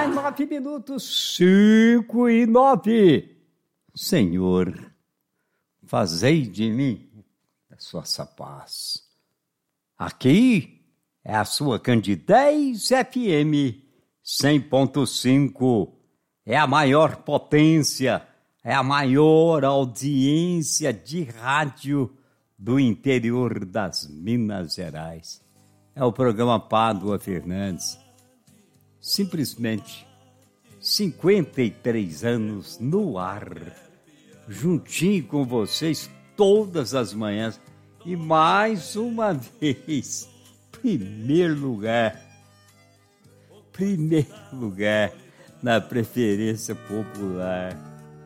9 minutos, 5:09. Senhor, fazei de mim a sua paz. Aqui é a sua Candidez FM 100.5. É a maior potência, é a maior audiência de rádio do interior das Minas Gerais. É o programa Pádua Fernandes. Simplesmente 53 anos no ar, juntinho com vocês todas as manhãs. E mais uma vez, primeiro lugar na preferência popular.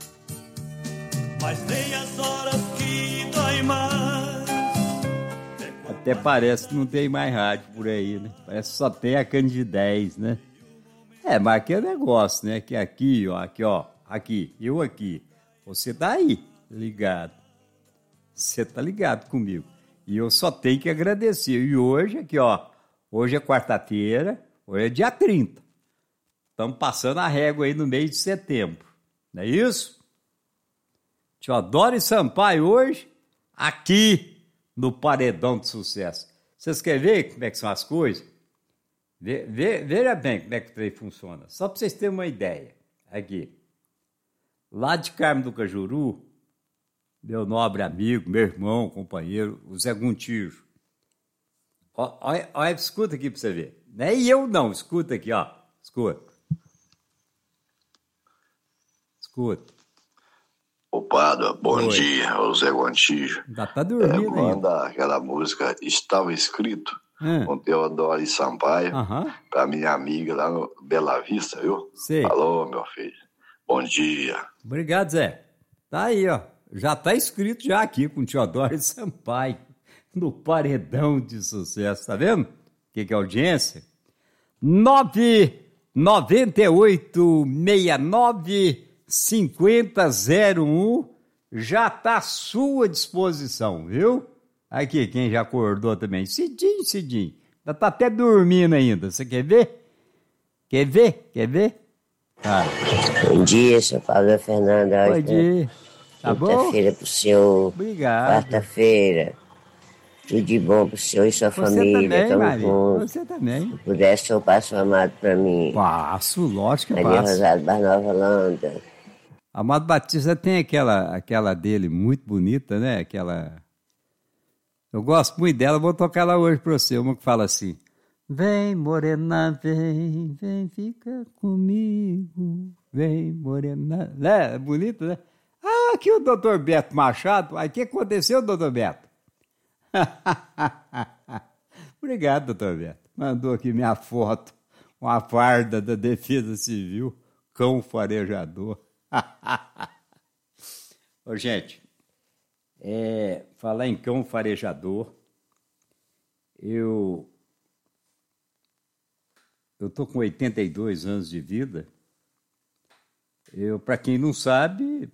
Mas nem as horas que dói mais. Até parece que não tem mais rádio por aí, né? Parece que só tem a Candidez, né? Mas aqui é negócio, né? Que aqui, eu aqui. Você tá aí, ligado. Você tá ligado comigo. E eu só tenho que agradecer. E hoje, hoje é quarta-feira, hoje é dia 30. Estamos passando a régua aí no mês de setembro. Não é isso? Teodoro Sampaio hoje, aqui no Paredão de Sucesso. Vocês querem ver como é que são as coisas? Veja bem como é que o trem funciona. Só para vocês terem uma ideia. Aqui. Lá de Carmo do Cajuru, meu nobre amigo, meu irmão, companheiro, o Zé Gontijo. Olha, escuta aqui para você ver. Não é eu não, escuta aqui, ó. Escuta. Ô Pádua, bom dia, o Zé Gontijo. Já tá dormindo manda aquela música Estava Escrito, com Teodoro Sampaio, pra minha amiga lá no Bela Vista, viu? Sei. Alô, meu filho. Bom dia. Obrigado, Zé. Tá aí, ó. Já tá escrito já aqui com Teodoro Sampaio, no Paredão de Sucesso, tá vendo? O que é audiência? 998695001 já tá à sua disposição, viu? Aqui, quem já acordou também. Cidinho. Já tá até dormindo ainda. Você quer ver? Quer ver? Ah. Bom dia, seu Pádua Fernandes. Bom dia. Tá bom? Quinta-feira pro senhor. Obrigado. Quarta-feira. Tudo de bom pro senhor e sua família. Também, Maria. Você também. Se pudesse, o senhor passa o Amado pra mim. Passo, lógico que Maria passo. Rosário Barnova Holanda. Amado Batista tem aquela dele muito bonita, né? Eu gosto muito dela, vou tocar ela hoje pra você. Uma que fala assim: vem, morena, vem, fica comigo. Vem, morena. É bonito, né? Aqui o doutor Beto Machado. O que aconteceu, doutor Beto? Obrigado, doutor Beto. Mandou aqui minha foto, uma farda da Defesa Civil, cão farejador. Ô, gente, falar em cão farejador, eu tô com 82 anos de vida. Para quem não sabe,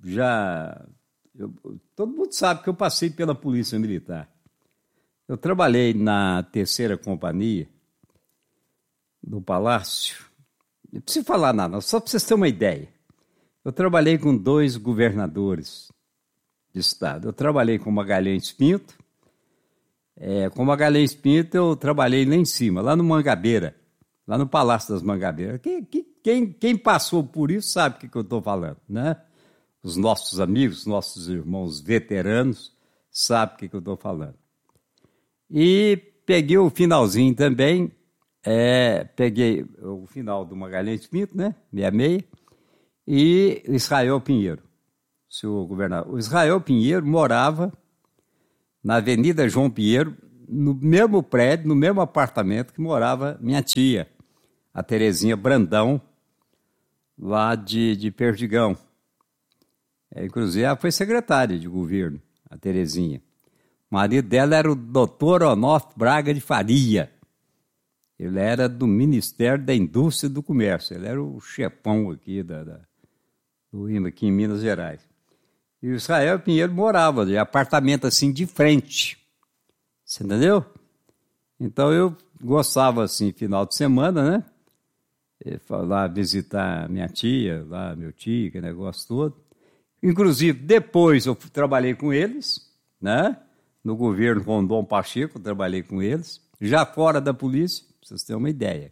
todo mundo sabe que eu passei pela Polícia Militar. Eu trabalhei na 3ª Companhia, no Palácio. Não preciso falar nada, só para vocês terem uma ideia. Eu trabalhei com 2 governadores de estado. Eu trabalhei com Magalhães Pinto. Com Magalhães Pinto eu trabalhei lá em cima, lá no Mangabeira, lá no Palácio das Mangabeiras. Quem passou por isso sabe o que eu estou falando, né? Os nossos amigos, nossos irmãos veteranos, sabem o que eu estou falando. E peguei o finalzinho também, peguei o final do Magalhães Pinto, né? 66, e Israel Pinheiro, seu governador. O Israel Pinheiro morava na Avenida João Pinheiro, no mesmo prédio, no mesmo apartamento que morava minha tia, a Terezinha Brandão, lá de Perdigão. Inclusive, ela foi secretária de governo, a Terezinha. O marido dela era o doutor Onofre Braga de Faria. Ele era do Ministério da Indústria e do Comércio. Ele era o chefão aqui do IMA, aqui em Minas Gerais. E o Israel Pinheiro morava de apartamento assim de frente. Você entendeu? Então eu gostava assim, final de semana, né? Foi lá visitar minha tia, lá meu tio, aquele negócio todo. Inclusive, depois eu trabalhei com eles, né? No governo Rondon Pacheco, eu trabalhei com eles, já fora da polícia, para vocês terem uma ideia.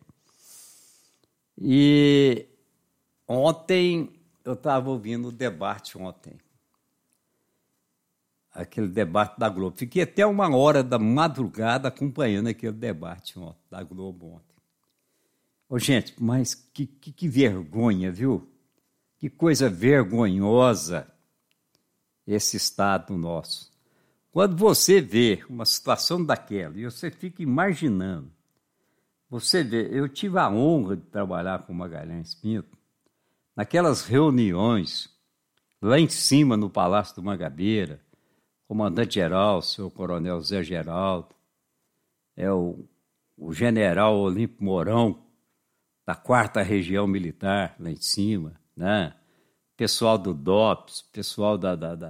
E ontem, eu estava ouvindo o debate ontem. Aquele debate da Globo. Fiquei até 1h da madrugada acompanhando aquele debate ontem, da Globo ontem. Ô, gente, mas que vergonha, viu? Que coisa vergonhosa esse Estado nosso. Quando você vê uma situação daquela e você fica imaginando, você vê, eu tive a honra de trabalhar com Magalhães Pinto, naquelas reuniões, lá em cima no Palácio do Mangabeira, comandante-geral, o senhor coronel Zé Geraldo, o general Olímpio Mourão, da 4ª Região Militar, lá em cima, né? Pessoal do DOPS, pessoal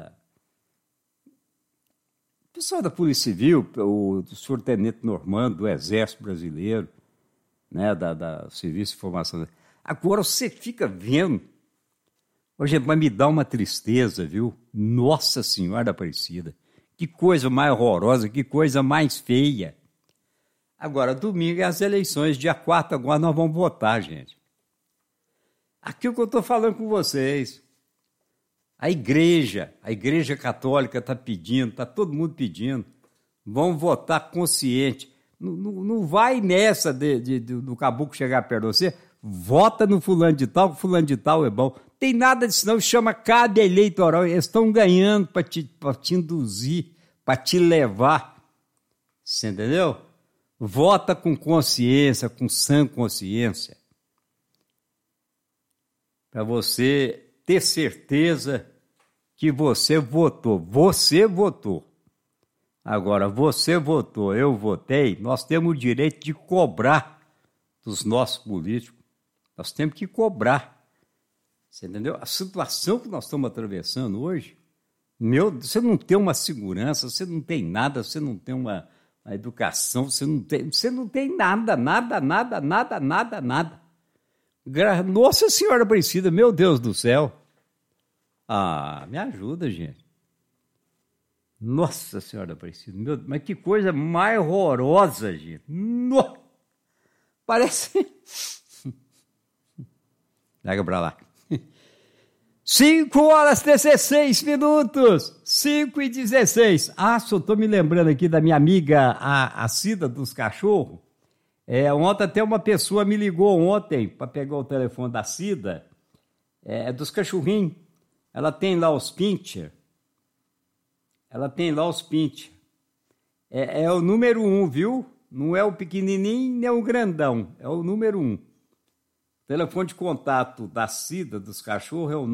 pessoal da Polícia Civil, o senhor Tenente Normando, do Exército Brasileiro, né? da Serviço de Informação. Agora você fica vendo, hoje, mas me dá uma tristeza, viu? Nossa Senhora Aparecida, que coisa mais horrorosa, que coisa mais feia. Agora, domingo é as eleições, dia 4, agora nós vamos votar, gente. Aquilo que eu estou falando com vocês. A igreja católica está pedindo, está todo mundo pedindo. Vamos votar consciente. Não vai nessa do caboclo chegar perto de você. Vota no fulano de tal, que fulano de tal é bom. Tem nada disso não, chama cabo eleitoral. Eles estão ganhando para te induzir, para te levar. Você entendeu? Vota com consciência, com sã consciência, para você ter certeza que você votou. Você votou. Agora, você votou, eu votei, nós temos o direito de cobrar dos nossos políticos. Nós temos que cobrar. Você entendeu? A situação que nós estamos atravessando hoje, você não tem uma segurança, você não tem nada, você não tem uma educação, você não tem nada. Nossa Senhora Aparecida, meu Deus do céu. Me ajuda, gente. Nossa Senhora Aparecida, mas que coisa mais horrorosa, gente. Parece... Pega pra lá. 5h16. 5h16. Só estou me lembrando aqui da minha amiga, a Cida dos Cachorros. Ontem até uma pessoa me ligou ontem para pegar o telefone da Cida, dos cachorrinhos. Ela tem lá os pincher. É o número 1, viu? Não é o pequenininho, nem o grandão. É o número 1. O telefone de contato da Cida dos Cachorros é o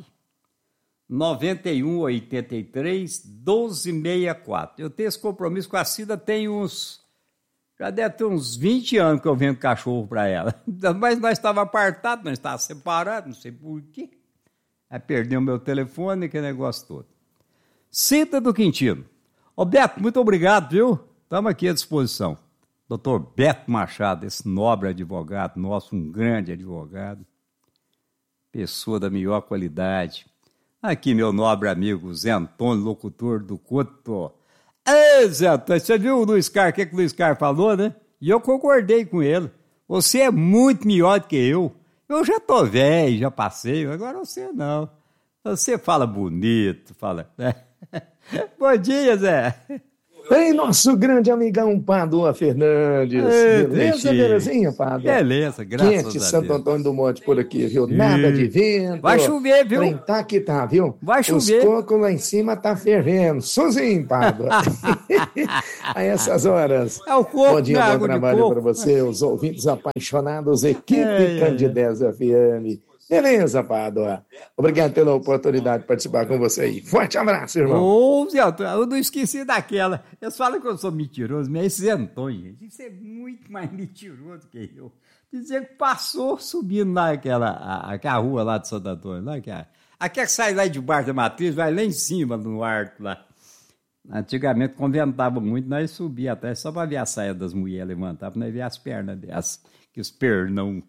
99183-1264. Eu tenho esse compromisso com a Cida, já deve ter uns 20 anos que eu vendo cachorro para ela. Mas nós estávamos apartados, nós estávamos separados, não sei por quê. Aí perdeu o meu telefone, aquele negócio todo. Cida do Quintino. Beto, muito obrigado, viu? Estamos aqui à disposição. Dr. Beto Machado, esse nobre advogado nosso, um grande advogado, pessoa da melhor qualidade. Aqui, meu nobre amigo Zé Antônio, locutor do Couto. Zé Antônio, você viu o Luiz Carlos, o que o Luiz Carlos falou, né? E eu concordei com ele. Você é muito melhor do que eu. Eu já tô velho, já passei, agora você não. Você fala bonito, fala... Bom dia, Zé. Ei, nosso grande amigão Padua Fernandes. Beleza, belezinha, Padua? Beleza, graças a Deus. Quente Santo Antônio do Monte por aqui, viu? Nada de vento. Vai chover, viu? Tá que tá, viu? Vai chover. Os cocos lá em cima tá fervendo. Sozinho, Padua. A essas horas. É o coco. Bom dia, bom trabalho para você, os ouvintes apaixonados, equipe Candidez FM. Beleza, Padua. Obrigado pela oportunidade de participar com você aí. Forte abraço, irmão. Zé Antônio, eu não esqueci daquela. Eles falam que eu sou mentiroso, mas esse Zé Antônio, gente, isso é muito mais mentiroso que eu. Dizer que passou subindo lá aquela rua lá de Santo Antônio, lá, aquela que sai lá de baixo da matriz, vai lá em cima no arco lá. Antigamente, quando ventava muito, nós subíamos até só para ver a saia das mulheres levantar, para nós ver as pernas delas, que os pernão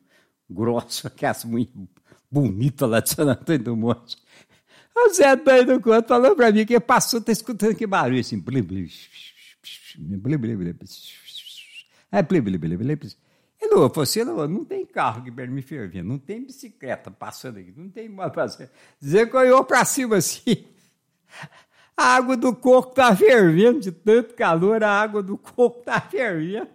grossa, que as mulheres bonitas lá de Santo Antônio do Monte. O Zé Antônio do Conto falou pra mim que ele passou, tá escutando que barulho assim. Blim, blim, blim, blim, blim. É blim, blim, blim, blim. Ele falou assim, não tem carro aqui perto de me fervendo, não tem bicicleta passando aqui, não tem moto passando. Dizer que olhou pra cima assim, a água do coco tá fervendo, de tanto calor, a água do coco tá fervendo.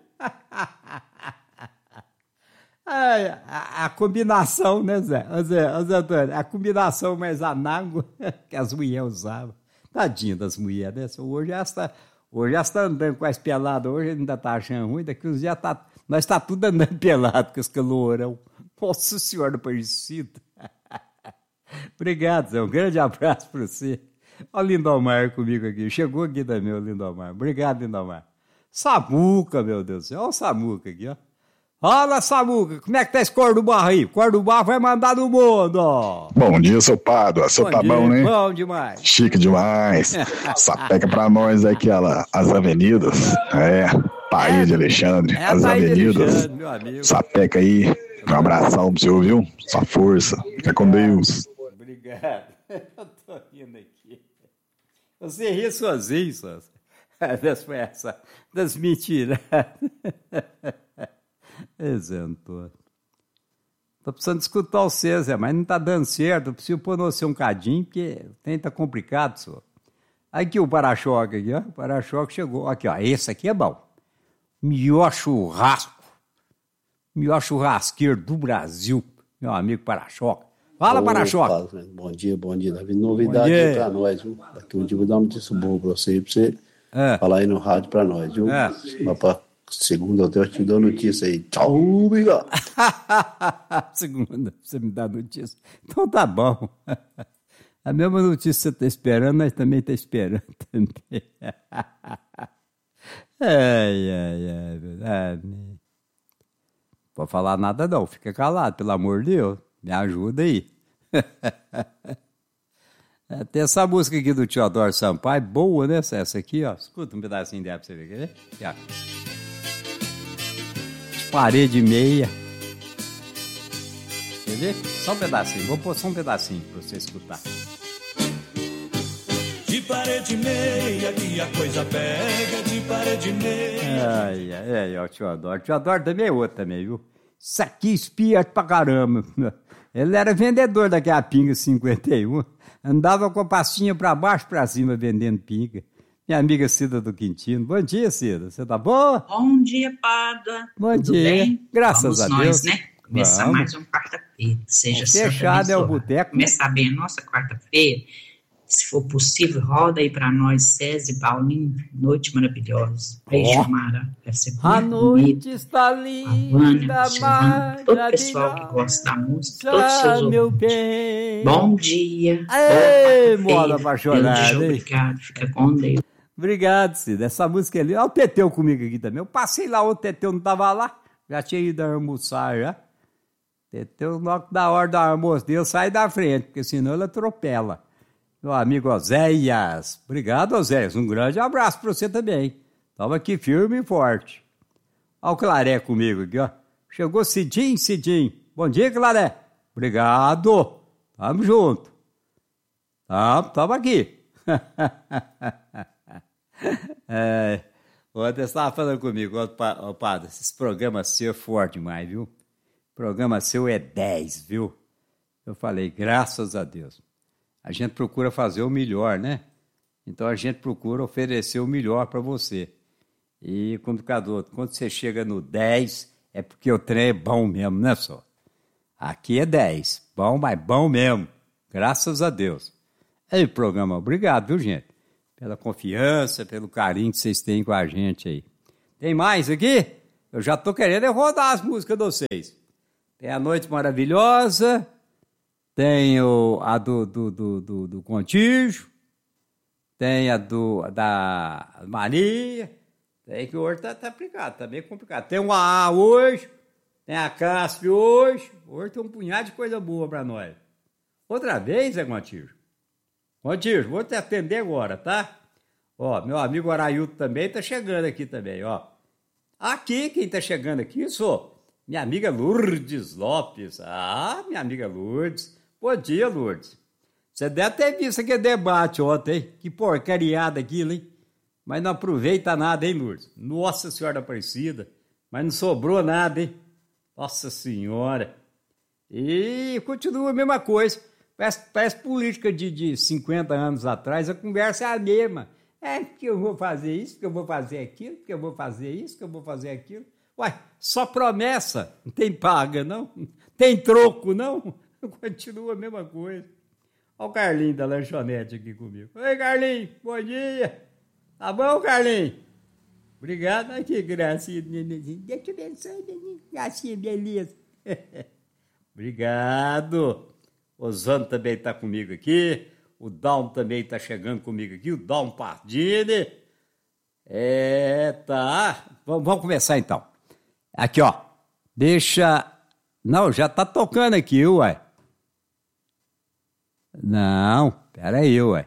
A combinação, né, Zé? Zé Antônio, a combinação mais anágua que as mulheres usavam. Tadinha das mulheres, né? Hoje já está andando com as peladas, hoje ainda tá achando ruim, daqui uns dias nós tá tudo andando pelado com esse calorão. Nossa Senhora Aparecida. Obrigado, Zé, um grande abraço para você. Olha o Lindomar comigo aqui, chegou aqui também o Lindomar. Obrigado, Lindomar. Samuca, meu Deus do céu, olha o Samuca aqui, ó. Fala, Samuca, como é que tá esse cor do barro aí? Cor do barro vai mandar no mundo, ó. Bom dia, seu Pádua. Seu tá bom, né? Bom demais. Chique demais. Sapeca pra nós aquela, as avenidas. País de Alexandre, as avenidas. Sapeca aí. Um abração pro senhor, viu? Sua força. Fica com Deus. Obrigado. Eu tô rindo aqui. Você ri sozinho, só. Das mentiras. Exemplo. Tô precisando escutar o César, mas não tá dando certo. Eu preciso pôr você um cadinho, porque tem tá complicado, senhor. Aqui o para-choque aqui, ó. O para-choque chegou. Aqui, ó. Esse aqui é bom. Melhor churrasco. Melhor churrasqueiro do Brasil. Meu amigo para-choque. Fala, para-choque. Bom dia, Davi. Novidade aí pra nós, viu? Daqui um dia eu vou dar uma notícia boa pra você falar aí no rádio pra nós, viu? Mas pra segunda eu te dou notícia aí. Tchau, obrigado. Segunda, você me dá notícia. Então tá bom. A mesma notícia que você tá esperando, nós também tá esperando também. Ai. Não vou falar nada não, fica calado, pelo amor de Deus. Me ajuda aí. Tem essa música aqui do Teodoro Sampaio, boa, né? Essa aqui, ó. Escuta um pedacinho dela pra você ver, quer ver? Aqui, ó. Parede meia. Quer ver? Só um pedacinho. Vou pôr só um pedacinho pra você escutar. De parede meia que a coisa pega, de parede meia. Ai, ó, Teodoro. Teodoro também é outro também, viu? Isso aqui espia pra caramba. Ele era vendedor daquela pinga 51. Andava com a pastinha pra baixo, pra cima, vendendo pinga. Minha amiga Cida do Quintino. Bom dia, Cida. Você tá boa? Bom dia, Pádua. Bom dia. Bem? Graças a Deus. Nós, né? Começar mais uma quarta-feira. Seja fechado é o boteco. Começar bem a nossa quarta-feira. Se for possível, roda aí pra nós, César e Paulinho. Noite maravilhosa. Beijo, Mara. A noite está linda, Mara. Todo o pessoal que gosta da música, todos os seus ouvintes. Bom dia. Ei, moda apaixonada. Obrigado, fica com Deus. Obrigado, Cida. Essa música ali. Olha o Teteu comigo aqui também. Eu passei lá, o Teteu não tava lá. Já tinha ido almoçar, já. Teteu, logo da hora do almoço dele, sai da frente, porque senão ele atropela. Meu amigo Oséias. Obrigado, Oséias. Um grande abraço para você também. Tava aqui firme e forte. Olha o Claré comigo aqui, ó. Chegou Cidinho. Bom dia, Claré. Obrigado. Tamo junto. Tamo aqui. Ontem você estava falando comigo, padre, esses programas seus é forte demais, viu? O programa seu é 10, viu? Eu falei, graças a Deus. A gente procura fazer o melhor, né? Então a gente procura oferecer o melhor para você. E quando você chega no 10, é porque o trem é bom mesmo, né, só? Aqui é 10. Bom, mas bom mesmo. Graças a Deus. Aí, programa, obrigado, viu, gente? Pela confiança, pelo carinho que vocês têm com a gente aí. Tem mais aqui? Eu já tô querendo rodar as músicas de vocês. Tem A Noite Maravilhosa, tem a do Contígio, tem a da Maria, tem que hoje tá aplicado, tá meio complicado. Tem uma A hoje, tem a Casp hoje tem um punhado de coisa boa pra nós. Outra vez, é Contígio? Contígio, vou te atender agora, tá? Ó, meu amigo Arailton também tá chegando aqui também, ó. Aqui, quem tá chegando aqui, Minha amiga Lourdes Lopes. Ah, minha amiga Lourdes. Bom dia, Lourdes. Você deve ter visto aquele debate ontem, hein? Que porcariada aquilo, hein? Mas não aproveita nada, hein, Lourdes? Nossa Senhora Aparecida. Mas não sobrou nada, hein? Nossa Senhora. E continua a mesma coisa. Parece política de 50 anos atrás, a conversa é a mesma. É porque eu vou fazer isso, porque eu vou fazer aquilo, porque eu vou fazer isso, porque eu vou fazer aquilo. Uai, só promessa, não tem paga, não? Tem troco, não? Continua a mesma coisa. Olha o Carlinho da lanchonete aqui comigo. Oi, Carlinho, bom dia. Tá bom, Carlinho? Obrigado. Ai, que gracinha, nenenzinho. Deus te abençoe, nenenzinho. Gracinha, beleza. Obrigado. O Osano também está comigo aqui. O Dalmo também está chegando comigo aqui. O Dalmo Pardini. Tá. Vamos começar então. Aqui, ó. Deixa... Não, já tá tocando aqui, ué. Não, peraí, ué.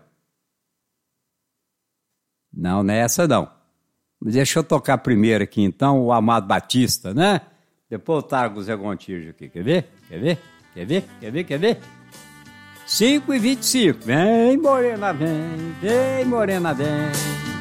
Não, nessa não. Deixa eu tocar primeiro aqui, então, o Amado Batista, né? Depois eu trago o Zé Gontijo aqui. Quer ver? 5h25. Vem, morena, vem. Vem, morena, vem.